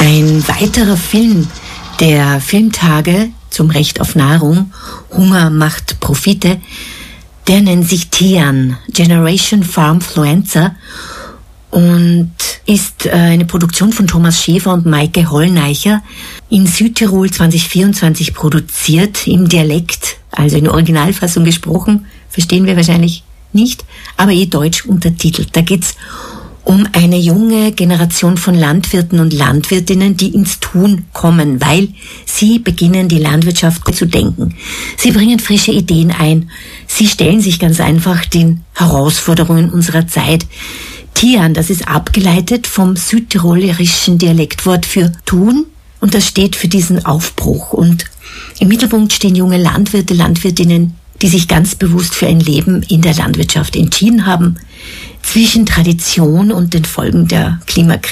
Ein weiterer Film der Filmtage zum Recht auf Nahrung, Hunger macht Profite, der nennt sich Tian, Generation Farmfluencer, und ist eine Produktion von Thomas Schäfer und Maike Hollneicher, in Südtirol 2024 produziert, im Dialekt, also in Originalfassung gesprochen, verstehen wir wahrscheinlich nicht, aber deutsch untertitelt. Da geht's um eine junge Generation von Landwirten und Landwirtinnen, die ins Tun kommen, weil sie beginnen, die Landwirtschaft zu denken. Sie bringen frische Ideen ein. Sie stellen sich ganz einfach den Herausforderungen unserer Zeit. Tian, das ist abgeleitet vom südtirolerischen Dialektwort für tun, und das steht für diesen Aufbruch. Und im Mittelpunkt stehen junge Landwirte, Landwirtinnen, die sich ganz bewusst für ein Leben in der Landwirtschaft entschieden haben, zwischen Tradition und den Folgen der Klimakrise